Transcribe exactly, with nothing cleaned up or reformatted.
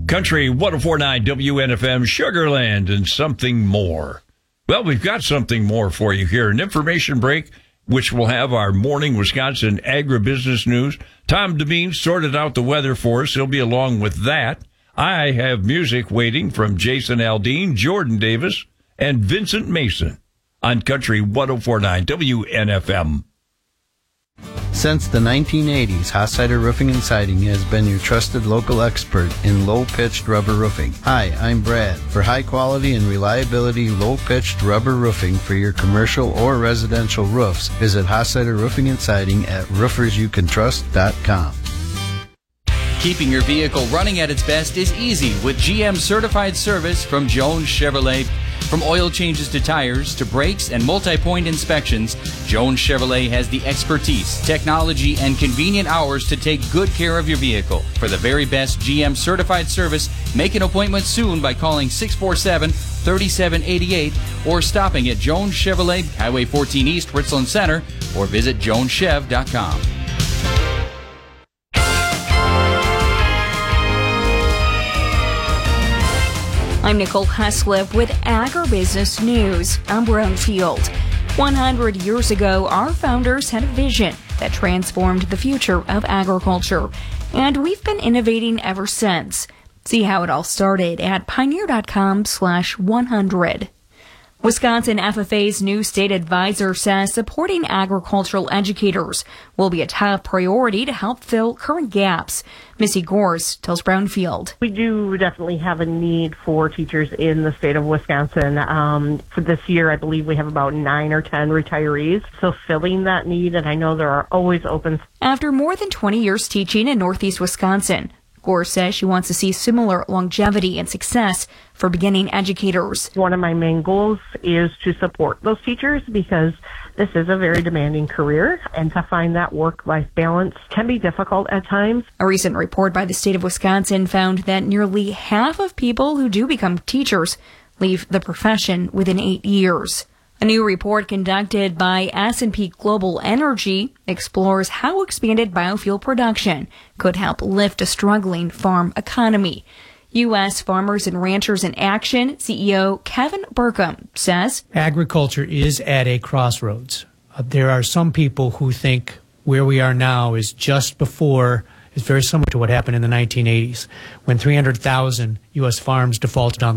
Country one oh four point nine W N F M, Sugarland, and something more. Well, we've got something more for you here. An information break, which will have our morning Wisconsin agribusiness news. Tom Devine sorted out the weather for us. He'll be along with that. I have music waiting from Jason Aldean, Jordan Davis, and Vincent Mason on Country one oh four point nine W N F M. Since the nineteen eighties, Hossider Roofing and Siding has been your trusted local expert in low-pitched rubber roofing. Hi, I'm Brad. For high quality and reliability low-pitched rubber roofing for your commercial or residential roofs, visit Hossider Roofing and Siding at roofers you can trust dot com. Keeping your vehicle running at its best is easy with G M certified service from Jones Chevrolet. From oil changes to tires to brakes and multi-point inspections, Jones Chevrolet has the expertise, technology, and convenient hours to take good care of your vehicle. For the very best G M certified service, make an appointment soon by calling six four seven, three seven eight eight or stopping at Jones Chevrolet, Highway fourteen East, Richland Center, or visit jones chev dot com. I'm Nicole Heslip with Agribusiness News. I'm Brownfield. one hundred years ago, our founders had a vision that transformed the future of agriculture, and we've been innovating ever since. See how it all started at pioneer.com slash 100. Wisconsin F F A's new state advisor says supporting agricultural educators will be a top priority to help fill current gaps. Missy Gors tells Brownfield. We do definitely have a need for teachers in the state of Wisconsin. Um, for this year, I believe we have about nine or ten retirees, so filling that need, and I know there are always open. After more than twenty years teaching in Northeast Wisconsin, Gore says she wants to see similar longevity and success for beginning educators. One of my main goals is to support those teachers because this is a very demanding career, and to find that work-life balance can be difficult at times. A recent report by the state of Wisconsin found that nearly half of people who do become teachers leave the profession within eight years. A new report conducted by S and P Global Energy explores how expanded biofuel production could help lift a struggling farm economy. U S Farmers and Ranchers in Action C E O Kevin Burkham says, agriculture is at a crossroads. Uh, there are some people who think where we are now is just before, is very similar to what happened in the nineteen eighties when three hundred thousand U S farms defaulted on